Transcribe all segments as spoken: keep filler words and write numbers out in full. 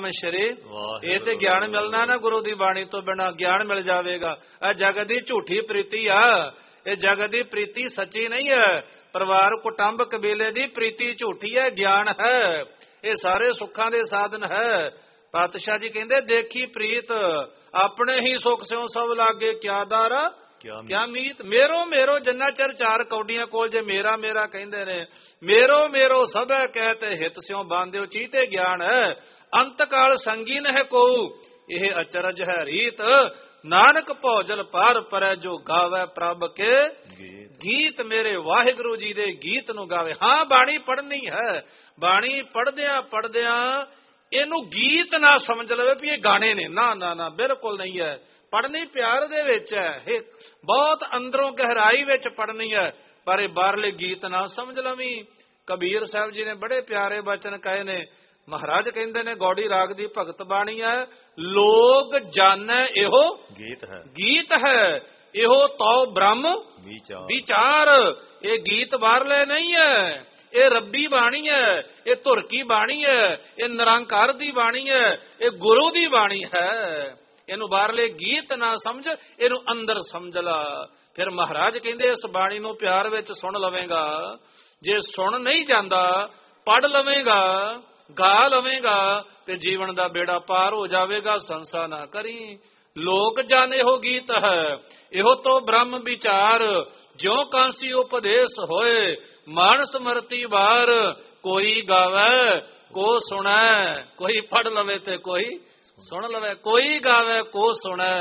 ਸਤਨਾਮ ਸ਼੍ਰੀ। ਇਹ ਤੇ ਗਿਆਨ ਮਿਲਣਾ ਨਾ ਗੁਰੂ ਦੀ ਬਾਣੀ ਤੋਂ ਬਿਨਾਂ, ਗਿਆਨ ਮਿਲ ਜਾਵੇਗਾ। ਇਹ ਜਗਤ ਦੀ ਝੂਠੀ ਪ੍ਰੀਤੀ ਆ, ਇਹ ਜਗਤ ਦੀ ਪ੍ਰੀਤੀ ਸੱਚੀ ਨਹੀਂ ਹੈ। ਪਰਿਵਾਰ ਕੁਟੁੰਬ ਕਬੀਲੇ ਦੀ ਪ੍ਰੀਤੀ ਝੂਠੀ ਹੈ, ਗਿਆਨ ਹੈ। ਇਹ ਸਾਰੇ ਸੁੱਖਾਂ ਦੇ ਸਾਧਨ ਹੈ। ਪਾਤਸ਼ਾਹ ਜੀ ਕਹਿੰਦੇ ਦੇਖੀ ਪ੍ਰੀਤ ਆਪਣੇ ਹੀ ਸੁੱਖ ਸਿਉ ਸਭ ਲਾਗੇ, ਕਿਆ ਦਰ ਕਿਆ ਮੀਤ। ਮੇਰੋ ਮੇਰੋ ਜਿੰਨਾ ਚਿਰ ਚਾਰ ਕੌਡੀਆਂ ਕੋਲ ਜੇ ਮੇਰਾ ਮੇਰਾ ਕਹਿੰਦੇ ਨੇ, ਮੇਰੋ ਮੇਰੋ ਸਭੈ ਕਹਿਤੇ ਹਿਤ ਸਿਉ ਬਾਂਧਿਓ ਚੀਤੇ ਗਿਆਨ ਹੈ। ਅੰਤ ਕਾਲ ਸੰਗੀ ਨਹਿ ਕੋ ਇਹ ਅਚਰਜ ਹੈ ਰੀਤ, ਨਾਨਕ ਭੋਜਲ ਪਾਰ ਪਰੈ ਜੋ ਗਾਵੇ ਪ੍ਰਭ ਕੇ ਗੀਤ। ਮੇਰੇ ਵਾਹਿਗੁਰੂ ਜੀ ਦੇ ਗੀਤ ਨੂੰ ਗਾਵੇ। ਹਾਂ ਬਾਣੀ ਪੜ੍ਹਨੀ ਹੈ, ਬਾਣੀ ਪੜ੍ਹਦਿਆਂ ਪੜ੍ਹਦਿਆਂ ਇਹਨੂੰ ਗੀਤ ਨਾ ਸਮਝ ਲਵੇ ਵੀ ਇਹ ਗਾਣੇ ਨੇ, ਨਾ ਨਾ ਨਾ ਬਿਲਕੁਲ ਨਹੀਂ ਹੈ। ਪੜ੍ਹਨੀ ਪਿਆਰ ਦੇ ਵਿੱਚ ਹੈ, ਬਹੁਤ ਅੰਦਰੋਂ ਗਹਿਰਾਈ ਵਿੱਚ ਪੜ੍ਹਨੀ ਹੈ, ਪਰ ਇਹ ਬਾਹਰਲੇ ਗੀਤ ਨਾ ਸਮਝ ਲਵੀਂ। ਕਬੀਰ ਸਾਹਿਬ ਜੀ ਨੇ ਬੜੇ ਪਿਆਰੇ ਬਚਨ ਕਹੇ ਨੇ। ਮਹਾਰਾਜ ਕਹਿੰਦੇ ਨੇ ਗੌੜੀ ਰਾਗ ਦੀ ਭਗਤ ਬਾਣੀ ਹੈ, ਲੋਕ ਜਾਣੈ ਇਹੋ ਗੀਤ ਹੈ, ਗੀਤ ਹੈ ਇਹੋ ਤਉ ਬ੍ਰਹਮ ਵਿਚਾਰ। ਇਹ ਗੀਤ ਬਾਹਰਲੇ ਨਹੀਂ ਹੈ, ਇਹ ਰੱਬੀ ਬਾਣੀ ਹੈ, ਇਹ ਧੁਰ ਕੀ ਬਾਣੀ ਹੈ, ਇਹ ਨਿਰੰਕਾਰ ਦੀ ਬਾਣੀ ਹੈ, ਇਹ ਗੁਰੂ ਦੀ ਬਾਣੀ ਹੈ। ਇਹਨੂੰ ਬਾਹਰਲੇ ਗੀਤ ਨਾ ਸਮਝ, ਇਹਨੂੰ ਅੰਦਰ ਸਮਝ ਲਾ। ਫਿਰ ਮਹਾਰਾਜ ਕਹਿੰਦੇ ਇਸ ਬਾਣੀ ਨੂੰ ਪਿਆਰ ਵਿੱਚ ਸੁਣ ਲਵੇਂਗਾ। ਜੇ ਸੁਣ ਨਹੀਂ ਜਾਂਦਾ, ਪੜ ਲਵੇਂਗਾ, ਗਾ ਲਵੇਂਗਾ ਤੇ ਜੀਵਨ ਦਾ ਬੇੜਾ ਪਾਰ ਹੋ ਜਾਵੇਗਾ। ਸੰਸਾ ਨਾ ਕਰੀ। ਲੋਕ ਜਾਣੇ ਇਹੋ ਗੀਤ ਹੈ, ਇਹੋ ਤੋਂ ਬ੍ਰਹਮ ਵਿਚਾਰ। ਜਿਉ ਕਾਂਸੀ ਉਪਦੇਸ਼ ਹੋਏ, ਮਨ ਸਮਰਤੀ ਬਾਰ। ਕੋਈ ਗਾਵੇ ਕੋ ਸੁਣੈ, ਕੋਈ ਪੜ ਲਵੇ ਤੇ ਕੋਈ ਸੁਣ ਲਵੇ। ਕੋਈ ਗਾਵੇ ਕੋ ਸੁਣੈ,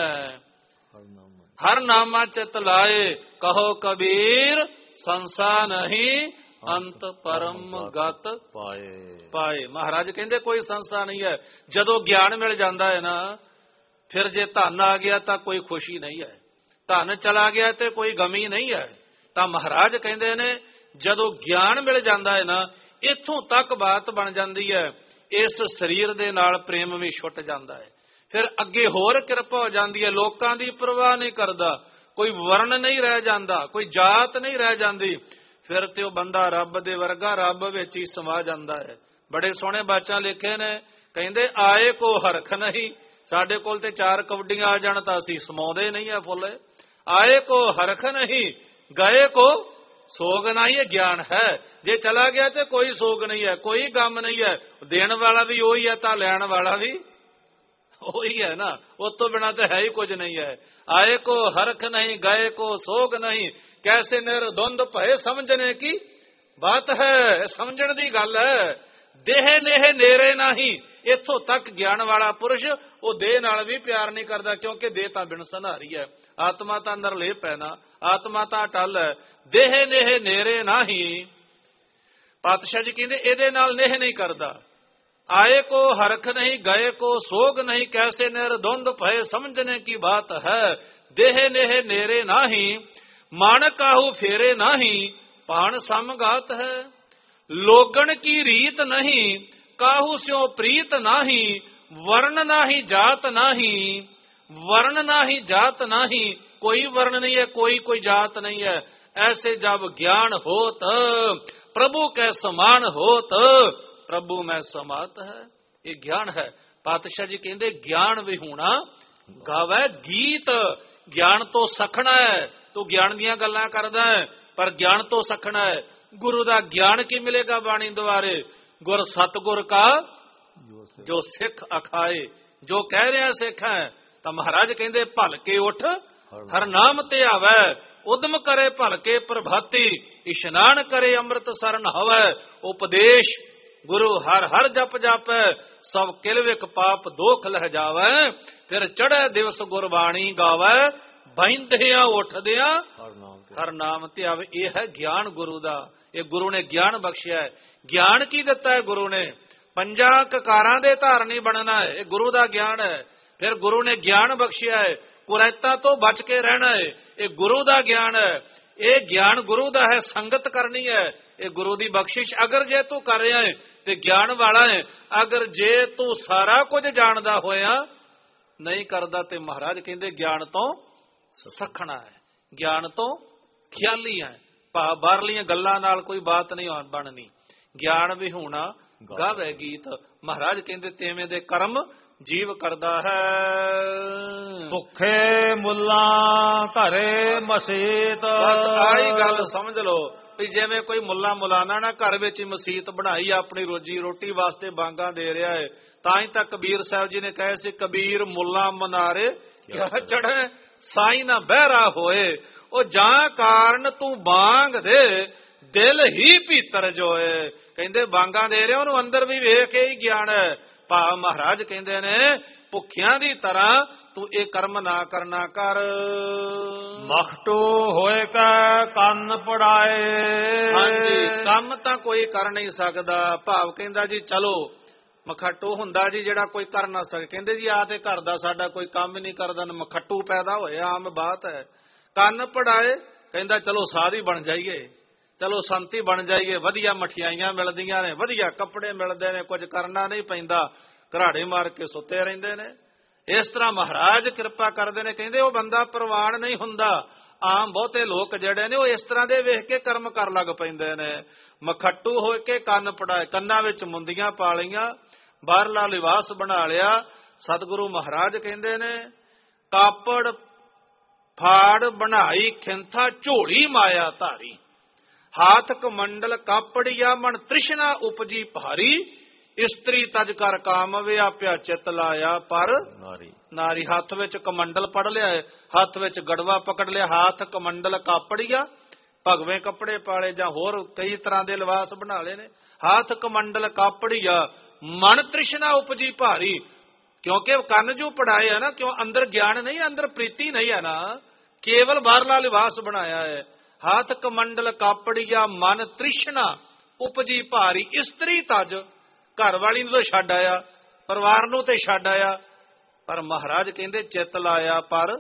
ਹਰ ਨਾਮਾ ਚਿਤ ਲਾਏ। ਕਹੋ ਕਬੀਰ ਸੰਸਾ ਨਹੀਂ, ਅੰਤ ਪਰਮ ਗਤ ਪਾਏ ਪਾਏ। ਮਹਾਰਾਜ ਕਹਿੰਦੇ ਕੋਈ ਸੰਸਾ ਨਹੀਂ ਹੈ। ਜਦੋਂ ਗਿਆਨ ਮਿਲ ਜਾਂਦਾ ਹੈ ਨਾ, ਫਿਰ ਜੇ ਧਨ ਆ ਗਿਆ ਤਾਂ ਕੋਈ ਖੁਸ਼ੀ ਨਹੀਂ ਹੈ, ਧਨ ਚਲਾ ਗਿਆ ਤੇ ਕੋਈ ਗਮੀ ਨਹੀਂ ਹੈ। ਤਾਂ ਮਹਾਰਾਜ ਕਹਿੰਦੇ ਨੇ ਜਦੋਂ ਗਿਆਨ ਮਿਲ ਜਾਂਦਾ ਹੈ ਨਾ, ਇੱਥੋਂ ਤੱਕ ਬਾਤ ਬਣ ਜਾਂਦੀ ਹੈ। ਇਸ ਸਰੀਰ ਦੇ ਨਾਲ ਪ੍ਰੇਮ ਵੀ ਛੁੱਟ ਜਾਂਦਾ ਹੈ। ਫਿਰ ਅੱਗੇ ਹੋਰ ਕਿਰਪਾ ਹੋ ਜਾਂਦੀ ਹੈ। ਲੋਕਾਂ ਦੀ ਪਰਵਾਹ ਨਹੀਂ ਕਰਦਾ, ਕੋਈ ਵਰਨ ਨਹੀਂ ਰਹਿ ਜਾਂਦਾ, ਕੋਈ ਜਾਤ ਨਹੀਂ ਰਹਿ ਜਾਂਦੀ। ਫਿਰ ਤੇ ਉਹ ਬੰਦਾ ਰੱਬ ਦੇ ਵਰਗਾ, ਰੱਬ ਵਿੱਚ ਹੀ ਸਮਾ ਜਾਂਦਾ ਹੈ। ਬੜੇ ਸੋਹਣੇ ਬਾਚਾਂ ਲਿਖੇ ਨੇ, ਕਹਿੰਦੇ ਆਏ ਕੋ ਹਰਖ ਨਹੀਂ। ਸਾਡੇ ਕੋਲ ਤੇ ਚਾਰ ਕਬੱਡੀਆਂ ਆ ਜਾਣ ਤਾਂ ਅਸੀਂ ਸਮਾਉਂਦੇ ਨਹੀਂ ਆ ਫੁੱਲੇ। ਆਏ ਕੋ ਹਰਖ ਨਹੀਂ, ਗਏ ਕੋ ਸੋਗ ਨਹੀਂ। ਇਹ ਗਿਆਨ ਹੈ। ਜੇ ਚਲਾ ਗਿਆ ਤੇ ਕੋਈ ਸੋਗ ਨਹੀਂ ਹੈ, ਕੋਈ ਗਮ ਨਹੀਂ ਹੈ। ਦੇਣ ਵਾਲਾ ਵੀ ਉਹੀ ਹੈ ਤਾਂ ਲੈਣ ਵਾਲਾ ਵੀ ਉਹੀ ਹੈ ਨਾ, ਉਸ ਤੋਂ ਬਿਨਾਂ ਤਾਂ ਹੈ ਹੀ ਕੁਝ ਨਹੀਂ ਹੈ। ਆਏ ਕੋ ਹਰਖ ਨਹੀਂ, ਗਏ ਕੋ ਸੋਗ ਨਹੀਂ। ਕੈਸੇ ਨਿਰਦੁੰਦ ਭਏ ਸਮਝਣੇ ਕੀ ਬਾਤ ਹੈ। ਸਮਝਣ ਦੀ ਗੱਲ ਹੈ। ਦੇਹ ਨੇਹ ਨੇਰੇ ਨਹੀਂ। ਇੱਥੋਂ ਤੱਕ ਗਿਆਨ ਵਾਲਾ ਪੁਰਸ਼ ਉਹ ਦੇਹ ਨਾਲ ਵੀ ਪਿਆਰ ਨਹੀਂ ਕਰਦਾ, ਕਿਉਂਕਿ ਦੇਹ ਤਾਂ ਬਿਨ ਸੰਹਾਰੀ ਹੈ, ਆਤਮਾ ਤਾਂ ਨਿਰਲੇਪ ਹੈ ਨਾ, ਆਤਮਾ ਤਾਂ ਅਟਲ ਹੈ। ਦੇਹ ਨੇਹ ਨੇਰੇ ਨਹੀਂ। ਪਾਤਸ਼ਾਹ ਜੀ ਕਹਿੰਦੇ ਇਹਦੇ ਨਾਲ ਨੇਹ ਨਹੀਂ ਕਰਦਾ। ਆਏ ਕੋ ਹਰਖ ਨਹੀਂ, ਗਏ ਕੋ ਸੋਗ ਨਹੀਂ। ਕੈਸੇ ਨਿਰਦੁੰਦ ਭਏ ਸਮਝਣੇ ਕੀ ਬਾਤ ਹੈ। ਦੇਹ ਨੇਹ ਨੇਰੇ ਨਹੀਂ, ਮਨ ਕਾਹੂ ਫੇਰੇ ਨਹੀਂ। ਪਾਣ ਸਮਗਾਤ ਹੈ। ਲੋਗਣ ਕੀ ਰੀਤ ਨਹੀਂ, ਕਾਹੂ ਸਿਓ ਪ੍ਰੀਤ ਨਹੀਂ। ਵਰਨ ਨਹੀਂ ਜਾਤ ਨਹੀਂ, वर्ण ना ही जात नाही, कोई वर्ण नहीं है, कोई कोई जात नहीं है। ऐसे जब ज्ञान होत प्रभु के समान होत, प्रभु में समात है। ये ज्ञान है। पातशाह जी कहते ज्ञान भी होना गावे गीत। ज्ञान तो सखना है, तो ज्ञान दियां गल्लां करदा है, पर ज्ञान तो सखना है। गुरु दा ज्ञान की मिलेगा बाणी द्वारे, गुर सतगुर का जो सिख अखाए। जो कह रहा सिख है तो महाराज कहते भल के उठ हर नाम ते आवे, उदम करे भल के प्रभाती, इशनान करे अमृत सरन हवै। उपदेश गुरु हर हर जप जापै, सब किलविक पाप दोख लह जावै। फिर चढ़े दिवस गुरबाणी गावै, बहिंदिया उठदिया हर नाम ते आवे। ये है ज्ञान गुरु दा। ये गुरु ने ज्ञान बख्शिया है। ज्ञान की दिता है गुरु ने? पंजा ककारां दे धारनी बनना है, ये गुरु दा ज्ञान है। फिर गुरु ने ज्ञान बख्शिया है, कुरैता तो बच के रहना है, ये गुरु दा ज्ञान है। ये ज्ञान गुरु दा है, संगत करनी है, ये गुरु दी बख्शिश। अगर जे तू कर रहा है ते ज्ञान वाला है, अगर जे तू सारा कुछ जानदा होया नहीं करदा ते महाराज कहंदे ज्ञान तो सखना है, ज्ञान तो ख्याली है। बाहरलियां गल्लां नाल कोई बात नहीं बननी। ज्ञान भी होना ਗਾਵੇ ਗੀਤ। ਮਹਾਰਾਜ ਕਹਿੰਦੇ ਤੇਵੇਂ ਦੇ ਕਰਮ ਜੀਵ ਕਰਦਾ ਹੈ। ਭੁੱਖੇ ਮੁੱਲਾਂ ਘਰੇ ਮਸੀਤ। ਬਸ ਆਹੀ ਗੱਲ ਸਮਝ ਲਓ ਵੀ ਜਿਵੇਂ ਕੋਈ ਮੁੱਲਾ ਮੁਲਾਨਾ ਨਾ ਘਰ ਵਿੱਚ ਹੀ ਮਸੀਤ ਬਣਾਈ ਆਪਣੀ ਰੋਜੀ ਰੋਟੀ ਵਾਸਤੇ ਬਾਂਗਾ ਦੇ ਰਿਹਾ ਹੈ। ਤਾਂ ਹੀ ਤਾਂ ਕਬੀਰ ਸਾਹਿਬ ਜੀ ਨੇ ਕਹੇ ਸੀ ਕਬੀਰ ਮੁੱਲਾ ਮਨਾਰੇ ਕਿਆ ਚੜ੍ਹੇ ਸਾਈ ਨਾ ਬਹਿਰਾ ਹੋਏ। ਉਹ ਜਾਂ ਕਾਰਨ ਤੂੰ ਬਾਂਗ ਦੇ ਦਿਲ ਹੀ ਭੀਤਰ ਜੋਏ। ਕਹਿੰਦੇ ਬਾਂਗਾ ਦੇ ਰਿਹਾ ਉਹਨੂੰ ਅੰਦਰ ਵੀ ਵੇਖ ਕੇ ਹੀ ਗਿਆਨ ਹੈ। ਭਾ ਮਹਾਰਾਜ ਕਹਿੰਦੇ ਨੇ ਭੁੱਖਿਆਂ ਦੀ ਤਰ੍ਹਾਂ ਤੂੰ ਇਹ ਕਰਮ ਨਾ ਕਰਨਾ ਕਰ। ਮਖਟੂ ਹੋਏ ਕੈ ਕੰਨ ਪੜਾਏ। ਹਾਂਜੀ ਕੰਮ ਤਾਂ ਕੋਈ ਕਰ ਨਹੀਂ ਸਕਦਾ। ਭਾਵ ਕਹਿੰਦਾ ਜੀ ਚਲੋ ਮਖੱਟੂ ਹੁੰਦਾ ਜੀ ਜਿਹੜਾ ਕੋਈ ਕਰ ਨਾ ਸਕੇ। ਕਹਿੰਦੇ ਜੀ ਆ ਤੇ ਘਰ ਦਾ ਸਾਡਾ ਕੋਈ ਕੰਮ ਨਹੀਂ ਕਰਦਾ ਮਖੱਟੂ ਪੈਦਾ ਹੋਇਆ ਆਮ ਬਾਤ ਹੈ। ਕੰਨ ਪੜਾਏ ਕਹਿੰਦਾ ਚਲੋ ਸਾਧ ਹੀ ਬਣ ਜਾਈਏ, ਚਲੋ ਸੰਤੀ ਬਣ ਜਾਈਏ, ਵਧੀਆ ਮਠਿਆਈਆਂ ਮਿਲਦੀਆਂ ਨੇ, ਵਧੀਆ ਕੱਪੜੇ ਮਿਲਦੇ ਨੇ, ਕੁਝ ਕਰਨਾ ਨਹੀਂ ਪੈਂਦਾ, ਘਰਾੜੇ ਮਾਰ ਕੇ ਸੁੱਤੇ ਰਹਿੰਦੇ ਨੇ। ਇਸ ਤਰ੍ਹਾਂ ਮਹਾਰਾਜ ਕਿਰਪਾ ਕਰਦੇ ਨੇ। ਕਹਿੰਦੇ ਉਹ ਬੰਦਾ ਪ੍ਰਵਾਨ ਨਹੀਂ ਹੁੰਦਾ। ਆਮ ਬਹੁਤੇ ਲੋਕ ਜਿਹੜੇ ਨੇ ਉਹ ਇਸ ਤਰ੍ਹਾਂ ਦੇ ਵੇਖ ਕੇ ਕਰਮ ਕਰ ਲੱਗ ਪੈਂਦੇ ਨੇ। ਮਖੱਟੂ ਹੋ ਕੇ ਕੰਨ ਪੜਾਏ, ਕੰਨਾਂ ਵਿੱਚ ਮੁੰਦੀਆਂ ਪਾ ਲਈਆਂ, ਬਾਹਰਲਾ ਲਿਬਾਸ ਬਣਾ ਲਿਆ। ਸਤਿਗੁਰੂ ਮਹਾਰਾਜ ਕਹਿੰਦੇ ਨੇ ਕਾਪੜ ਫਾੜ ਬਣਾਈ ਖਿੰਥਾ ਝੋਲੀ ਮਾਇਆ ਧਾਰੀ। ਹਾਥ ਕਮੰਡਲ ਕਾਪੜੀਆ ਮਨ ਤ੍ਰਿਸ਼ਨਾ ਉਪਜੀ ਭਾਰੀ। ਇਸਤਰੀ ਤਜ ਕਰ ਕਾਮ ਵਿਆਪਿਆ ਚਿਤ ਲਾਇਆ ਪਰ ਨਾਰੀ। ਨਾਰੀ ਹੱਥ ਵਿੱਚ ਕਮੰਡਲ ਪੜ ਲਿਆ, ਹੱਥ ਵਿੱਚ ਗੜਵਾ ਪਕੜ ਲਿਆ। ਹਾਥ ਕਮੰਡਲ ਕਾਪੜੀਆ ਭਗਵੇਂ ਕੱਪੜੇ ਪਾਲੇ ਜਾਂ ਹੋਰ ਕਈ ਤਰ੍ਹਾਂ ਦੇ ਲਿਬਾਸ ਬਣਾ ਲਏ ਨੇ। ਹਾਥ ਕਮੰਡਲ ਕਾਪੜੀਆ ਮਨ ਤ੍ਰਿਸ਼ਨਾ ਉਪਜੀ ਭਾਰੀ। ਕਿਉਂਕਿ ਕੰਨ ਜੋ ਪੜਾਏ ਹੈ ਨਾ, ਕਿਉਂ ਅੰਦਰ ਗਿਆਨ ਨਹੀਂ, ਅੰਦਰ ਪ੍ਰੀਤੀ ਨਹੀਂ ਹੈ ਨਾ, ਕੇਵਲ ਬਾਹਰਲਾ ਲਿਬਾਸ ਬਣਾਇਆ ਹੈ। ਹਾਥ ਕਮੰਡਲ ਕਾਪੜੀਆ ਮਨ ਤ੍ਰਿਸ਼ਨਾ ਉਪਜੀ ਭਾਰੀ। ਇਸਤਰੀ ਤਜ ਘਰ ਵਾਲੀ ਨੂੰ ਤਾਂ ਛੱਡ ਆਇਆ, ਪਰਿਵਾਰ ਨੂੰ ਤੇ ਛੱਡ ਆਇਆ, ਪਰ ਮਹਾਰਾਜ ਕਹਿੰਦੇ ਚਿੱਤ ਲਾਇਆ ਪਰ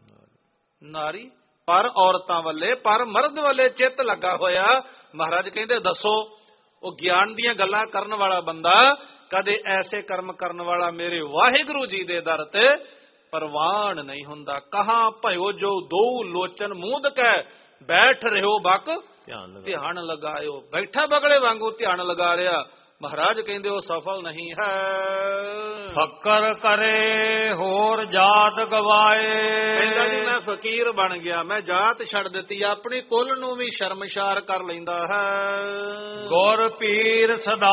ਨਾਰੀ। ਪਰ ਔਰਤਾਂ ਵੱਲੇ, ਪਰ ਮਰਦ ਵੱਲੇ ਚਿੱਤ ਲੱਗਾ ਹੋਇਆ। ਮਹਾਰਾਜ ਕਹਿੰਦੇ ਦੱਸੋ ਉਹ ਗਿਆਨ ਦੀਆਂ ਗੱਲਾਂ ਕਰਨ ਵਾਲਾ ਬੰਦਾ ਕਦੇ ਐਸੇ ਕਰਮ ਕਰਨ ਵਾਲਾ ਮੇਰੇ ਵਾਹਿਗੁਰੂ ਜੀ ਦੇ ਦਰ ਤੇ ਪ੍ਰਵਾਨ ਨਹੀਂ ਹੁੰਦਾ। ਕਹਾਂ ਭਇਓ ਜੋ ਦੋ ਲੋਚਨ ਮੂੰਦ ਕੈ ਬੈਠ ਰਿਓ ਬਕ ਧਿਆਨ ਲਗਾਇਓ। ਬੈਠਾ ਬਗਲੇ ਵਾਂਗੂ ਧਿਆਨ ਲਗਾ ਰਿਹਾ। ਮਹਾਰਾਜ ਕਹਿੰਦੇ ਉਹ ਸਫਲ ਨਹੀਂ ਹੈ। ਫਕਰ ਕਰੇ ਹੋਰ ਜਾਤ ਗਵਾਏ। ਕਹਿੰਦਾ ਜੀ ਮੈਂ ਫਕੀਰ ਬਣ ਗਿਆ, ਮੈਂ ਜਾਤ ਛੱਡ ਦਿੱਤੀ, ਆਪਣੀ ਕੁਲ ਨੂੰ ਵੀ ਸ਼ਰਮਸ਼ਾਰ ਕਰ ਲੈਂਦਾ ਹੈ। ਗੁਰ ਪੀਰ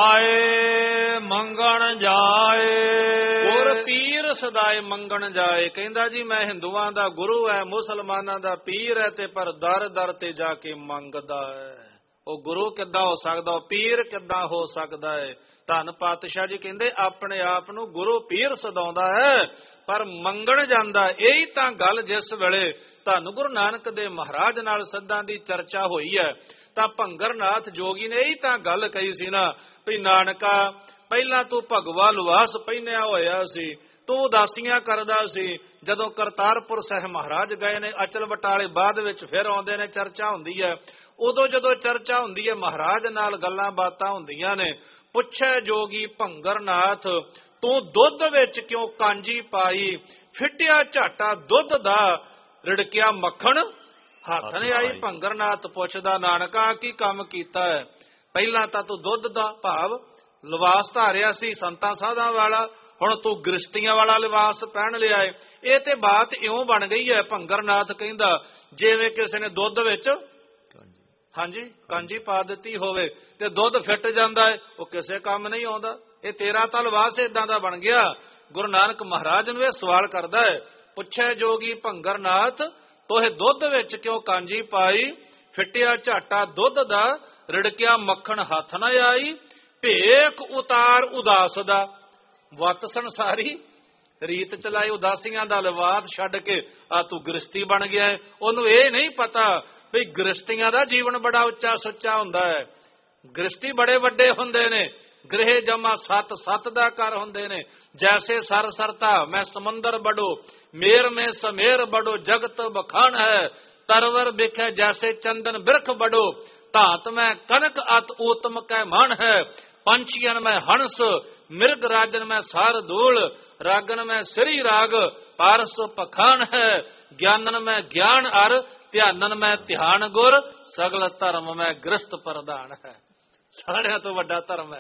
ਸਦਾਏ ਮੰਗਣ ਜਾਏ। ਗੁਰ ਪੀਰ ਸਦਾਏ ਮੰਗਣ ਜਾਏ। ਕਹਿੰਦਾ ਜੀ ਮੈਂ ਹਿੰਦੂਆਂ ਦਾ ਗੁਰੂ ਹੈ, ਮੁਸਲਮਾਨਾਂ ਦਾ ਪੀਰ ਹੈ, ਤੇ ਪਰ ਦਰ ਦਰ ਤੇ ਜਾ ਕੇ ਮੰਗਦਾ ਹੈ। ਉਹ ਗੁਰੂ ਕਿੱਦਾਂ ਹੋ ਸਕਦਾ, ਉਹ ਪੀਰ ਕਿੱਦਾਂ ਹੋ ਸਕਦਾ ਹੈ। ਧੰਨ ਪਾਤਸ਼ਾਹ ਜੀ ਕਹਿੰਦੇ ਆਪਣੇ ਆਪ ਨੂੰ ਗੁਰੂ ਪੀਰ ਸਦਾਉਂਦਾ ਹੈ, ਪਰ ਮੰਗਣ ਜਾਂਦਾ। ਇਹੀ ਤਾਂ ਗੱਲ ਜਿਸ ਵੇਲੇ ਧੰਨ ਗੁਰੂ ਨਾਨਕ ਦੇ ਮਹਾਰਾਜ ਨਾਲ ਸਿੱਧਾਂ ਦੀ ਚਰਚਾ ਹੋਈ ਹੈ ਤਾਂ ਭੰਗਰਨਾਥ ਜੋਗੀ ਨੇ ਇਹੀ ਤਾਂ ਗੱਲ ਕਹੀ ਸੀ ਨਾ ਵੀ ਨਾਨਕਾ ਪਹਿਲਾਂ ਤੂੰ ਭਗਵਾ ਲਿਬਾਸ ਪਹਿਨਿਆ ਹੋਇਆ ਸੀ, ਤੂੰ ਉਦਾਸੀਆਂ ਕਰਦਾ ਸੀ। ਜਦੋਂ ਕਰਤਾਰਪੁਰ ਸਾਹਿਬ ਮਹਾਰਾਜ ਗਏ ਨੇ ਅਚਲ ਬਟਾਲੇ, ਬਾਅਦ ਵਿੱਚ ਫਿਰ ਆਉਂਦੇ ਨੇ, ਚਰਚਾ ਹੁੰਦੀ ਹੈ। ਉਦੋਂ ਜਦੋਂ ਚਰਚਾ ਹੁੰਦੀ ਹੈ ਮਹਾਰਾਜ ਨਾਲ ਗੱਲਾਂ ਬਾਤਾਂ ਹੁੰਦੀਆਂ ਨੇ। ਪੁੱਛੇ ਜੋਗੀ ਭੰਗਰਨਾਥ ਤੂੰ ਦੁੱਧ ਵਿੱਚ ਕਿਉਂ ਕਾਂਜੀ ਪਾਈ। ਫਿੱਟਿਆ ਝਾਟਾ ਦੁੱਧ ਦਾ ਰਿੜਕਿਆ ਮੱਖਣ ਹੱਥ ਨੇ ਆਈ। ਭੰਗਰਨਾਥ ਪੁੱਛਦਾ ਨਾਨਕਾ ਕੀ ਕੰਮ ਕੀਤਾ ਹੈ। ਪਹਿਲਾਂ ਤਾਂ ਤੂੰ ਦੁੱਧ ਦਾ ਭਾਵ ਲਿਬਾਸ ਧਾਰਿਆ ਸੀ ਸੰਤਾਂ ਸਾਧਾਂ ਵਾਲਾ, ਹੁਣ ਤੂੰ ਗ੍ਰਸਤੀਆਂ ਵਾਲਾ ਲਿਬਾਸ ਪਹਿਨ ਲਿਆ ਹੈ। ਇਹ ਤੇ ਬਾਤ ਇਉਂ ਬਣ ਗਈ ਹੈ। ਭੰਗਰਨਾਥ ਕਹਿੰਦਾ ਜਿਵੇਂ ਕਿਸੇ ਨੇ ਦੁੱਧ ਵਿੱਚ ਹਾਂਜੀ ਕਾਂਜੀ ਪਾ ਦਿੱਤੀ ਹੋਵੇ ਤੇ ਦੁੱਧ ਫਿੱਟ ਜਾਂਦਾ ਹੈ, ਉਹ ਕਿਸੇ ਕੰਮ ਨਹੀਂ ਆਉਂਦਾ। ਇਹ ਤੇਰਾ ਤਾਂ ਲਿਬਾਸ ਏਦਾਂ ਦਾ ਬਣ ਗਿਆ। ਗੁਰੂ ਨਾਨਕ ਮਹਾਰਾਜ ਨੂੰ ਇਹ ਸਵਾਲ ਕਰਦਾ ਹੈ। ਪੁੱਛੇ ਜੋਗੀ ਭੰਗਰਨਾਥ ਤੋਹੇ ਦੁੱਧ ਵਿੱਚ ਕਿਉਂ ਕਾਂਜੀ ਪਾਈ। ਫਿੱਟਿਆ ਝਾਟਾ ਦੁੱਧ ਦਾ ਰਿੜਕਿਆ ਮੱਖਣ ਹੱਥ ਨਾ ਆਈ। ਭੇਖ ਉਤਾਰ ਉਦਾਸ ਦਾ ਵੱਤ ਸੰਸਾਰੀ ਰੀਤ ਚਲਾਈ। ਉਦਾਸੀਆਂ ਦਾ ਲਿਬਾਸ ਛੱਡ ਕੇ ਆ ਤੂੰ ਗ੍ਰਸਤੀ ਬਣ ਗਿਆ ਹੈ। ਉਹਨੂੰ ਇਹ ਨਹੀਂ ਪਤਾ ਵੀ ਗ੍ਰਸਤੀਆਂ ਦਾ ਜੀਵਨ ਬੜਾ ਉੱਚਾ ਸੁੱਚਾ ਹੁੰਦਾ ਹੈ। ਗ੍ਰਸਤੀ ਬੜੇ ਵੱਡੇ ਹੁੰਦੇ ਨੇ। ਗ੍ਰਹਿ ਜਮਾ ਸੱਤ ਸੱਤ ਦਾ ਘਰ ਹੁੰਦੇ ਨੇ। ਜੈਸੇ ਸਰ ਸਰਤਾ ਮੈਂ ਸਮੁੰਦਰ ਬੜੋ, ਮੇਰ ਮੈਂ ਸਮੇਰ ਬੜੋ, ਜਗਤ ਬਖਾਨ ਹੈ। ਤਰਵਰ ਬਿਖੇ ਜੈਸੇ ਚੰਦਨ ਬਿਰਖ ਬੜੋ, ਧਾਤ ਮੈਂ ਕਨਕ ਅਤ ਊਤਮ ਕੈ ਮਨ ਹੈ। ਪੰਛੀਆਂ ਮੈਂ ਹੰਸ, ਮਿਰਗ ਰਾਜਨ ਮੈਂ ਸਾਰ ਧੂਲ, ਰਾਗਨ ਮੈਂ ਸ੍ਰੀ ਰਾਗ, ਪਾਰਸ ਪਖਾਨ ਹੈ। ਗਿਆਨਨ ਮੈਂ ਗਿਆਨ ਅਰ, ਧਿਆਨਨ ਮੈਂ ਧਿਆਨ ਗੁਰ, ਸਗਲ ਧਰਮ ਮੈਂ ਗ੍ਰਸਤ ਪ੍ਰਧਾਨ ਹੈ। ਸਾਰਿਆਂ ਤੋਂ ਵੱਡਾ ਧਰਮ ਹੈ,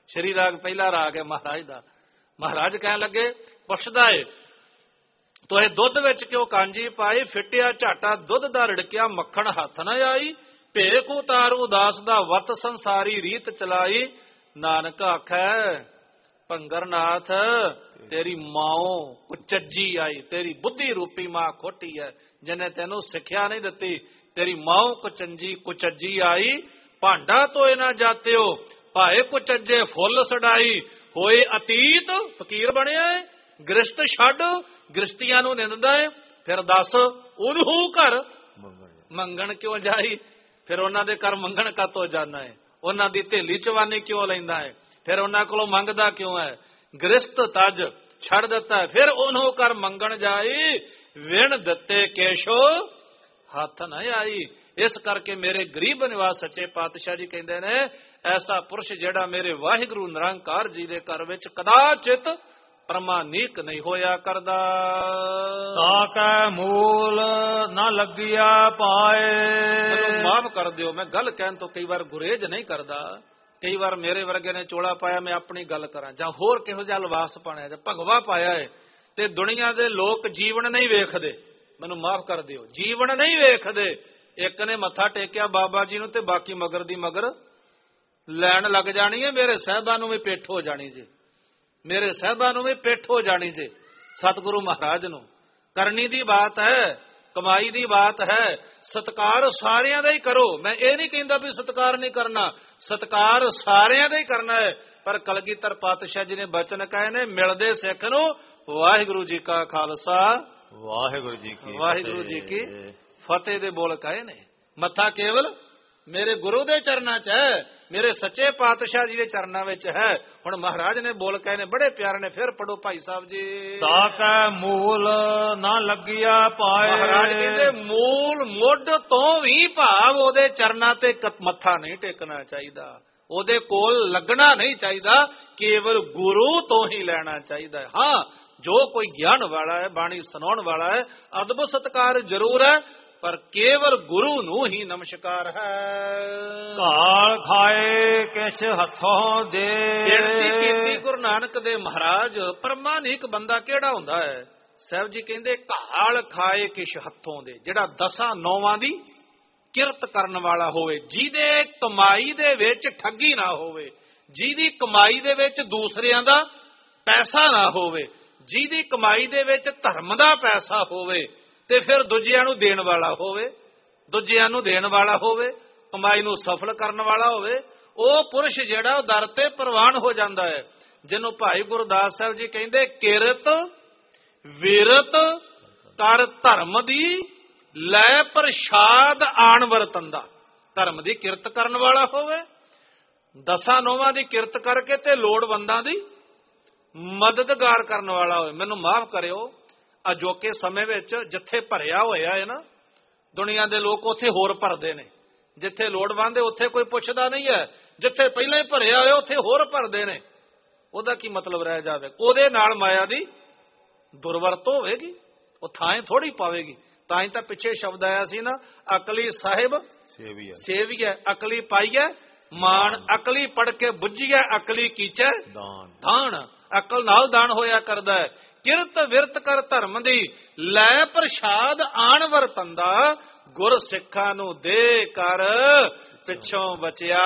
ਸ਼੍ਰੀ ਰਾਗ ਪਹਿਲਾ ਰਾਗ ਹੈ ਮਹਾਰਾਜ ਦਾ। ਮਹਾਰਾਜ ਕਹਿਣ ਲੱਗੇ, ਪੁੱਛਦਾ ਏ ਤੋਏ ਦੁੱਧ ਵਿੱਚ ਕਿਉਂ ਕਾਂਜੀ ਪਾਈ, ਫਿੱਟਿਆ ਝਾਟਾ ਦੁੱਧ ਦਾ ਰਿੜਕਿਆ ਮੱਖਣ ਹੱਥ ਨਾ ਆਈ, ਭੇ ਕੋ ਤਾਰ ਉਦਾਸ ਦਾ ਵਤ ਸੰਸਾਰੀ ਰੀਤ ਚਲਾਈ। ਨਾਨਕ ਆਖੈ ਭੰਗਰਨਾਥ ਤੇਰੀ ਮਾਓ ਕੁਚੱਜੀ ਆਈ, ਤੇਰੀ ਬੁੱਧੀ ਰੂਪੀ ਮਾਂ ਖੋਟੀ ਹੈ, ਜਿਹਨੇ ਤੈਨੂੰ ਸਿੱਖਿਆ ਨਹੀਂ ਦਿੱਤੀ। ਤੇਰੀ ਮਾਓ ਕੁਚੰਜੀ ਕੁਚੱਜੀ ਆਈ, ਭਾਂਡਾ ਤੋਏ ਨਾ ਜਾਤਿਓ ਭਾਏ ਕੁਚੱਜੇ ਫੁੱਲ ਸੜਾਈ। ਹੋਏ ਅਤੀਤ ਫਕੀਰ ਬਣਿਆ ਏ, ਗ੍ਰਸਤ ਛੱਡ ਗ੍ਰਸਤੀਆਂ ਨੂੰ ਨਿੰਦਦਾ ਏ। ਫਿਰ ਦੱਸ ਉਹਨੂੰ ਘਰ ਮੰਗਣ ਕਿਉਂ ਜਾਈ, ਫਿਰ ਉਹਨਾਂ ਦੇ ਘਰ ਮੰਗਣ ਕਾਤੋਂ ਜਾਣਾ ਹੈ, ਉਹਨਾਂ ਦੀ ਢੇਲੀ ਚਵਾਨੀ ਕਿਉਂ ਲੈਂਦਾ ਹੈ, ਫਿਰ ਉਹਨਾਂ ਕੋਲੋਂ ਮੰਗਦਾ ਕਿਉਂ ਹੈ। ਗ੍ਰਸਤ ਤਜ ਛੱਡ ਦਿੱਤਾ, ਫਿਰ ਉਹਨੂੰ ਘਰ ਮੰਗਣ ਜਾਈ, ਵਿਣ ਦਿੱਤੇ ਕੇਸ਼ੋ ਹੱਥ ਨਾ ਆਈ। ਇਸ ਕਰਕੇ ਮੇਰੇ ਗਰੀਬ ਨਿਵਾਸ ਸੱਚੇ ਪਾਤਸ਼ਾਹ ਜੀ ਕਹਿੰਦੇ ਨੇ, ਐਸਾ ਪੁਰਸ਼ ਜਿਹੜਾ ਮੇਰੇ ਵਾਹਿਗੁਰੂ ਨਿਰੰਕਾਰ ਜੀ ਦੇ ਘਰ ਵਿੱਚ ਕਦਾਚਿਤ ਪ੍ਰਮਾਣਿਕ ਨਹੀਂ ਹੋਇਆ ਕਰਦਾ। ਤਾਕੈ ਮੂਲ ਨਾ ਲੱਗਿਆ ਪਾਏ। ਮੈਨੂੰ ਮਾਫ ਕਰ ਦਿਓ, ਮੈਂ ਗੱਲ ਕਹਿਣ ਤੋਂ ਕਈ ਵਾਰ ਗੁਰੇਜ ਨਹੀਂ ਕਰਦਾ। ਕਈ ਵਾਰ ਮੇਰੇ ਵਰਗੇ ਨੇ ਚੋਲਾ ਪਾਇਆ, ਮੈਂ ਆਪਣੀ ਗੱਲ ਕਰਾਂ, ਜਾਂ ਹੋਰ ਕਿਹੋ ਜਿਹਾ ਲਿਬਾਸ ਪਾਇਆ, ਜਾਂ ਭਗਵਾ ਪਾਇਆ ਹੈ, ਤੇ ਦੁਨੀਆ ਦੇ ਲੋਕ ਜੀਵਨ ਨਹੀਂ ਵੇਖਦੇ। ਮੈਨੂੰ ਮਾਫ ਕਰ ਦਿਓ, ਜੀਵਨ ਨਹੀਂ ਵੇਖਦੇ। ਇੱਕ ਨੇ ਮੱਥਾ ਟੇਕਿਆ ਬਾਬਾ ਜੀ ਨੂੰ, ਤੇ ਬਾਕੀ ਮਗਰ ਦੀ ਮਗਰ ਲੈਣ ਲੱਗ ਜਾਣੀ ਹੈ। ਮੇਰੇ ਸਾਹਿਬਾਂ ਨੂੰ ਵੀ ਪਿੱਠ ਹੋ ਜਾਣੀ ਜੇ, ਮੇਰੇ ਸਾਹਿਬਾਂ ਨੂੰ ਵੀ ਪਿੱਠ ਹੋ ਜਾਣੀ ਜੇ। ਸਤਿਗੁਰੂ ਮਹਾਰਾਜ ਨੂੰ ਕਰਨੀ ਦੀ ਬਾਤ ਹੈ, ਕਮਾਈ ਦੀ ਬਾਤ ਹੈ। ਸਤਿਕਾਰ ਸਾਰਿਆਂ ਦਾ ਹੀ ਕਰੋ, ਮੈਂ ਇਹ ਨਹੀਂ ਕਹਿੰਦਾ ਵੀ ਸਤਿਕਾਰ ਨਹੀਂ ਕਰਨਾ, ਸਤਿਕਾਰ ਸਾਰਿਆਂ ਦਾ ਹੀ ਕਰਨਾ ਹੈ। ਪਰ ਕਲਗੀਧਰ ਪਾਤਸ਼ਾਹ ਜੀ ਨੇ ਬਚਨ ਕਹੇ ਨੇ, ਮਿਲਦੇ ਸਿੱਖ ਨੂੰ ਵਾਹਿਗੁਰੂ ਜੀ ਕਾ ਖਾਲਸਾ ਵਾਹਿਗੁਰੂ ਜੀ ਕੀ ਵਾਹਿਗੁਰੂ ਜੀ ਕੀ ਫਤਿਹ ਦੇ ਬੋਲ ਕਹੇ ਨੇ। ਮੱਥਾ ਕੇਵਲ ਮੇਰੇ ਗੁਰੂ ਦੇ ਚਰਨਾਂ 'ਚ ਹੈ, ਮੇਰੇ ਸੱਚੇ ਪਾਤਸ਼ਾਹ ਜੀ ਦੇ ਚਰਨਾਂ ਵਿੱਚ ਹੈ। ਹੁਣ ਮਹਾਰਾਜ ਨੇ ਬੋਲ ਕਹੇ ਨੇ, ਬੜੇ ਪਿਆਰੇ ਨੇ, ਫਿਰ ਪੜੋ ਭਾਈ ਸਾਹਿਬ ਜੀ। ਤਾਕੈ ਮੂਲ ਨਾ ਲੱਗਿਆ ਪਾਏ। ਮਹਾਰਾਜ ਕਹਿੰਦੇ ਮੂਲ ਮੁੱਢ ਤੋਂ ਵੀ ਭਾਵ ਉਹਦੇ ਚਰਨਾਂ ਤੇ ਮੱਥਾ ਨਹੀਂ ਟੇਕਣਾ ਚਾਹੀਦਾ, ਉਹਦੇ ਕੋਲ ਲੱਗਣਾ ਨਹੀਂ ਚਾਹੀਦਾ, ਕੇਵਲ ਗੁਰੂ ਤੋਂ ਹੀ ਲੈਣਾ ਚਾਹੀਦਾ ਹੈ। ਹਾਂ, ਜੋ ਕੋਈ ਗਿਆਨ ਵਾਲਾ ਹੈ, ਬਾਣੀ ਸੁਣਾਉਣ ਵਾਲਾ ਹੈ, ਅਦਬ ਸਤਿਕਾਰ ਜ਼ਰੂਰ ਹੈ, ਪਰ ਕੇਵਲ ਗੁਰੂ ਨੂੰ ਹੀ ਨਮਸਕਾਰ ਹੈ। ਘਾਲ ਖਾਏ ਕਿਛ ਹੱਥੋਂ ਦੇ। ਬੇਨਤੀ ਕੀਤੀ ਗੁਰੂ ਨਾਨਕ ਦੇ ਮਹਾਰਾਜ, ਪ੍ਰਮਾਣਿਕ ਬੰਦਾ ਕਿਹੜਾ ਹੁੰਦਾ ਹੈ? ਸਾਹਿਬ ਜੀ ਕਹਿੰਦੇ ਘਾਲ ਖਾਏ ਕਿਛ ਹੱਥੋਂ ਦੇ, ਜਿਹੜਾ ਦਸਾਂ ਨੌਵਾਂ ਦੀ ਕਿਰਤ ਕਰਨ ਵਾਲਾ ਹੋਵੇ, ਜਿਹਦੇ ਕਮਾਈ ਦੇ ਵਿੱਚ ਠੱਗੀ ਨਾ ਹੋਵੇ, ਜਿਹਦੀ ਕਮਾਈ ਦੇ ਵਿੱਚ ਦੂਸਰਿਆਂ ਦਾ ਪੈਸਾ ਨਾ ਹੋਵੇ, ਜਿਹਦੀ ਕਮਾਈ ਦੇ ਵਿੱਚ ਧਰਮ ਦਾ ਪੈਸਾ ਹੋਵੇ, ਤੇ ਫਿਰ ਦੂਜਿਆਂ ਨੂੰ ਦੇਣ ਵਾਲਾ ਹੋਵੇ, ਦੂਜਿਆਂ ਨੂੰ ਦੇਣ ਵਾਲਾ ਹੋਵੇ, ਕਮਾਈ ਨੂੰ ਸਫਲ ਕਰਨ ਵਾਲਾ ਹੋਵੇ। ਉਹ ਪੁਰਸ਼ ਜਿਹੜਾ ਉਹ ਦਰ ਤੇ ਪ੍ਰਵਾਨ ਹੋ ਜਾਂਦਾ ਹੈ, ਜਿਹਨੂੰ ਭਾਈ ਗੁਰਦਾਸ ਸਾਹਿਬ ਜੀ ਕਹਿੰਦੇ ਕਿਰਤ ਵਿਰਤ ਕਰ ਧਰਮ ਦੀ ਲੈ ਪ੍ਰਸ਼ਾਦ ਆਣ ਵਰਤੰਦਾ। ਧਰਮ ਦੀ ਕਿਰਤ ਕਰਨ ਵਾਲਾ ਹੋਵੇ, ਦਸਾਂ ਨੌਵਾਂ ਦੀ ਕਿਰਤ ਕਰਕੇ ਤੇ ਲੋੜਵੰਦਾਂ ਦੀ ਮਦਦਗਾਰ ਕਰਨ ਵਾਲਾ ਹੋਵੇ। ਮੈਨੂੰ ਮਾਫ ਕਰਿਓ, ਅਜੋਕੇ ਸਮੇਂ ਵਿੱਚ ਜਿੱਥੇ ਭਰਿਆ ਹੋਇਆ ਹੈ ਨਾ ਦੁਨੀਆ ਦੇ ਲੋਕ, ਉੱਥੇ ਹੋਰ ਭਰਦੇ ਨੇ। ਜਿੱਥੇ ਲੋੜਵੰਦ ਹੈ ਉੱਥੇ ਕੋਈ ਪੁੱਛਦਾ ਨਹੀਂ ਹੈ, ਜਿੱਥੇ ਪਹਿਲਾਂ ਹੀ ਭਰਿਆ ਹੋਇਆ ਉੱਥੇ ਹੋਰ ਭਰਦੇ ਨੇ। ਉਹਦਾ ਕੀ ਮਤਲਬ ਰਹਿ ਜਾਵੇ? ਉਹਦੇ ਨਾਲ ਮਾਇਆ ਦੀ ਦੁਰਵਰਤੋਂ ਹੋਵੇਗੀ, ਉਹ ਥਾਂ ਥੋੜੀ ਪਾਵੇਗੀ। ਤਾਂ ਹੀ ਤਾਂ ਪਿੱਛੇ ਸ਼ਬਦ ਆਇਆ ਸੀ ਨਾ, ਅਕਲੀ ਸਾਹਿਬ ਸੇਵੀਐ ਸੇਵੀਐ ਅਕਲੀ ਪਾਈਐ ਮਾਣ, ਅਕਲੀ ਪੜ ਕੇ ਬੁੱਝੀਐ ਅਕਲੀ ਕੀਚੈ ਦਾਨ। ਦਾਨ ਅਕਲ ਨਾਲ ਦਾਨ ਹੋਇਆ ਕਰਦਾ ਹੈ। ਕਿਰਤ ਵਿਰਤ ਕਰ ਧਰਮ ਦੀ ਲੈ ਪ੍ਰਸ਼ਾਦ ਆਣ ਵਰਤੰਦਾ, ਗੁਰ ਸਿੱਖਾਂ ਨੂੰ ਦੇ ਕਰ ਪਿੱਛੋਂ ਬਚਿਆ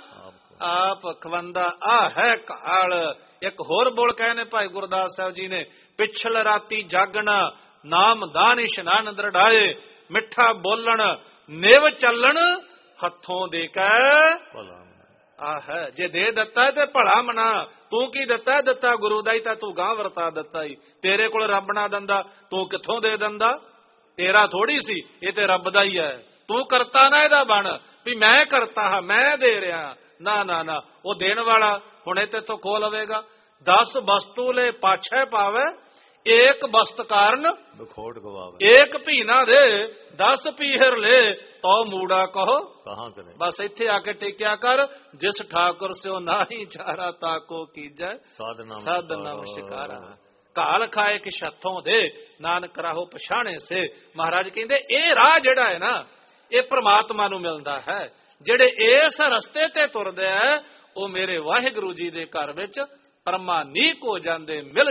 ਆਪ ਖਵੰਦਾ। ਆ ਹੈ ਕਾਲ। ਇੱਕ ਹੋਰ ਬੋਲ ਕਹੇ ਨੇ ਭਾਈ ਗੁਰਦਾਸ ਸਾਹਿਬ ਜੀ ਨੇ, ਪਿਛਲ ਰਾਤੀ ਜਾਗਣਾ ਨਾਮ ਦਾਨ ਇਸ਼ਨਾਨ ਦਰੜਾਏ, ਮਿੱਠਾ ਬੋਲਣ ਨਿਵ ਚੱਲਣ ਹੱਥੋਂ ਦੇ ਕੇ। ਆ ਹੈ ਜੇ ਦੇ ਦਿੱਤਾ ਤੇ ਭਲਾ ਮਨਾ, ਤੂੰ ਕੀ ਦਿੱਤਾ? ਦਿੱਤਾ ਗੁਰੂ ਦਾ ਹੀ ਤਾਂ ਤੂੰ ਗਾਂ ਵਰਤਾ ਦਿੱਤਾ ਹੀ। ਤੇਰੇ ਕੋਲ ਰੱਬ ਨਾ ਦਿੰਦਾ ਤੂੰ ਕਿੱਥੋਂ ਦੇ ਦਿੰਦਾ? ਤੇਰਾ ਥੋੜੀ ਸੀ, ਇਹ ਤੇ ਰੱਬ ਦਾ ਹੀ ਹੈ। ਤੂੰ ਕਰਤਾ ਨਾ ਇਹਦਾ ਬਣ ਵੀ ਮੈਂ ਕਰਤਾ ਹਾਂ, ਮੈਂ ਦੇ ਰਿਹਾ। ਨਾ ਨਾ ਨਾ, ਉਹ ਦੇਣ ਵਾਲਾ ਹੁਣੇ ਤੇ ਤੋਂ ਖੋ ਲਵੇਗਾ। ਦਸ ਵਸਤੂ ਲੈ ਪਾਛੈ ਪਾਵੇ, ਏਕ ਵਸਤ ਕਾਰਨ ਬਖੋਟ ਗਵਾਵੇ। ਏਕ ਭੀਨਾ ਦੇ ਦਸ ਪੀਹਰ ਲੈ ਤੋ ਮੂੜਾ ਕਹੋ ਕਹਾਂ ਕਰੇ। ਬਸ ਇੱਥੇ ਆ ਕੇ ਟੇਕਿਆ ਕਰ, ਜਿਸ ਠਾਕੁਰ ਸਿਓ ਨਾਹੀ ਚਾਰਾ ਤਾਕੋ ਕੀਜੈ ਸਾਧ ਨਾਮ ਸ਼ਿਕਾਰਾ। ਘਾਲ ਖਾਏ ਕਿ ਛੱਥੋਂ ਦੇ ਨਾਨਕ ਰਾਹੋ ਪਛਾਣੇ ਸੇ। ਮਹਾਰਾਜ ਕਹਿੰਦੇ ਇਹ ਰਾਹ ਜਿਹੜਾ ਹੈ ਨਾ, ਇਹ ਪ੍ਰਮਾਤਮਾ ਨੂੰ ਮਿਲਦਾ ਹੈ। ਜਿਹੜੇ ਇਸ ਰਸਤੇ ਤੇ ਤੁਰਦੇ ਆ ਉਹ ਮੇਰੇ ਵਾਹਿਗੁਰੂ ਜੀ ਦੇ ਘਰ ਵਿੱਚ ਪਰਮਾਨੀਕ ਹੋ ਜਾਂਦੇ, ਮਿਲ